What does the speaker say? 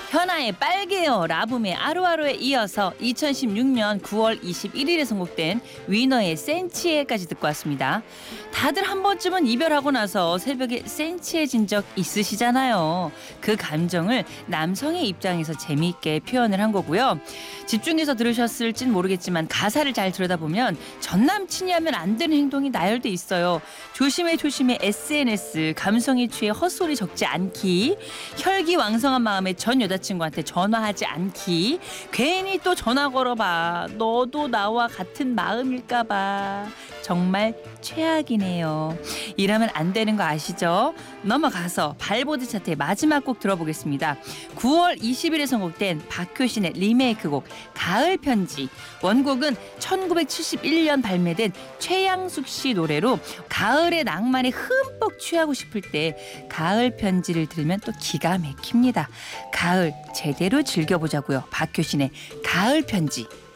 현아의 빨개요, 라붐의 아로아로에 이어서 2016년 9월 21일에 선곡된 위너의 센치해까지 듣고 왔습니다. 다들 한 번쯤은 이별하고 나서 새벽에 센치해진 적 있으시잖아요. 그 감정을 남성의 입장에서 재미있게 표현을 한 거고요. 집중해서 들으셨을진 모르겠지만 가사를 잘 들여다보면 전 남친이 하면 안 되는 행동이 나열돼 있어요. 조심해 SNS, 감성에 취해 헛소리 적지 않기, 혈기왕성한 마음에 전 여자친구한테 전화하지 않기, 괜히 또 전화 걸어봐, 너도 나와 같은 마음일까 봐. 정말 최악이네요. 이러면 안 되는 거 아시죠? 넘어가서 발보드 차트의 마지막 곡 들어보겠습니다. 9월 20일에 선곡된 박효신의 리메이크곡 가을 편지. 원곡은 1971년 발매된 최양숙 씨 노래로 가을의 낭만에 흠뻑 취하고 싶을 때 가을 편지를 들으면 또 기가 막힙니다. 가을 제대로 즐겨보자고요. 박효신의 가을 편지.